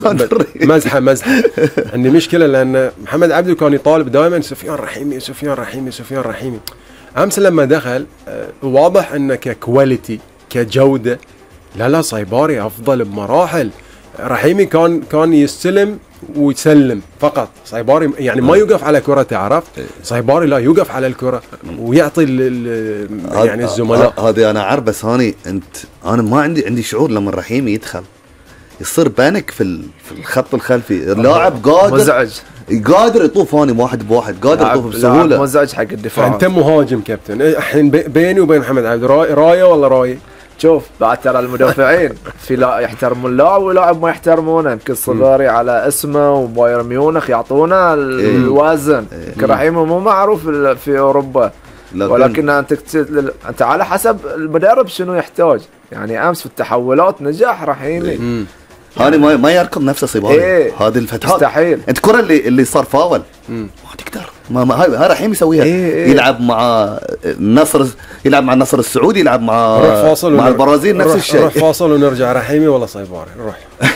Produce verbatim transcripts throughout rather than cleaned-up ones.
مزحه مزحه. عندي مشكله لان محمد عبده كان يطالب دائما سفيان رحيمي سفيان رحيمي سفيان رحيمي. امس لما دخل واضح انه ككواليتي كجوده لا لا صيباري افضل بمراحل. رحيمي كان كان يستلم ويسلم فقط، صيباري يعني ما يوقف على كرة، عرفت؟ صيباري لا يوقف على الكرة ويعطي يعني الزملاء. هذه انا عارف، بس هاني انت انا ما عندي عندي شعور لما رحيمي يدخل يصير بانك في في الخط الخلفي. اللاعب قادر مزعج، قادر يطوف هاني واحد بواحد، قادر يطوف بسهوله. مزعج حق الدفاع. انت مهاجم كابتن، الحين بيني وبين محمد عبد رايه ولا رايه؟ شوف بعد ترى المدافعين في لا يحترمون اللاعب ولاعب ما يحترمونه. يمكن صغاري على اسمه وبايرن ميونخ يعطونا الوزن. يمكن رحيمي مو معروف في اوروبا، ولكن انت انت على حسب المدرب شنو يحتاج. يعني امس في التحولات نجح رحيمي. هاني ما ما يركض نفسه صيباري. إيه هذه الفتحات مستحيل. انت الكره اللي اللي صار فاول ما تقدر، ما, ما هاي رحيم يسويها. إيه إيه. يلعب مع النصر، يلعب مع النصر السعودي، يلعب مع مع البرازيل نفس الشيء. نروح فاصل ونرجع. رحيمي ولا صيباري؟ نروح.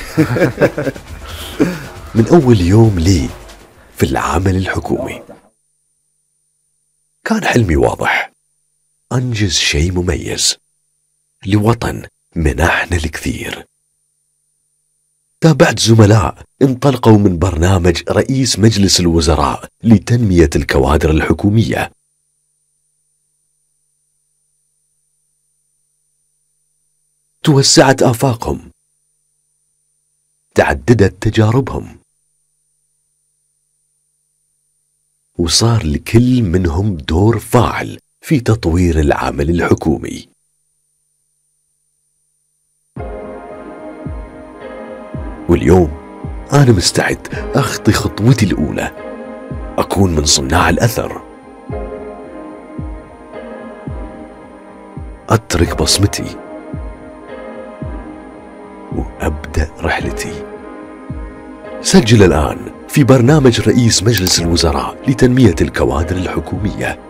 من اول يوم لي في العمل الحكومي كان حلمي واضح، انجز شيء مميز لوطن منحنا الكثير. تابعت زملاء انطلقوا من برنامج رئيس مجلس الوزراء لتنمية الكوادر الحكومية. توسعت آفاقهم، تعددت تجاربهم، وصار لكل منهم دور فاعل في تطوير العمل الحكومي. واليوم أنا مستعد أخطي خطوتي الأولى، أكون من صناع الأثر، أترك بصمتي وأبدأ رحلتي. سجل الآن في برنامج رئيس مجلس الوزراء لتنمية الكوادر الحكومية.